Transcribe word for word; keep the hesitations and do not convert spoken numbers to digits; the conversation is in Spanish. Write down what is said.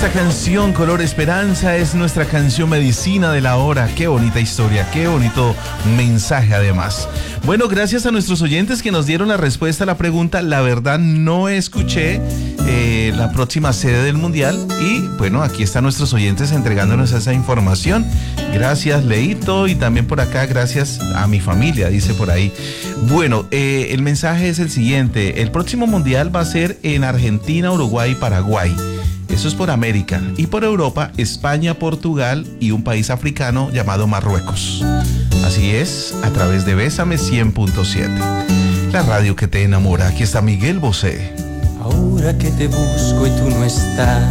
Esta canción, Color Esperanza, es nuestra canción medicina de la hora. Qué bonita historia, qué bonito mensaje además. Bueno, gracias a nuestros oyentes que nos dieron la respuesta a la pregunta. La verdad no escuché eh, la próxima sede del Mundial y bueno, aquí están nuestros oyentes entregándonos esa información. Gracias, Leito, y también por acá gracias a mi familia, dice por ahí. Bueno, eh, el mensaje es el siguiente. El próximo Mundial va a ser en Argentina, Uruguay y Paraguay. Eso es por América. Y por Europa, España, Portugal y un país africano llamado Marruecos. Así es, a través de Bésame cien punto siete. La radio que te enamora. Aquí está Miguel Bosé. Ahora que te busco y tú no estás,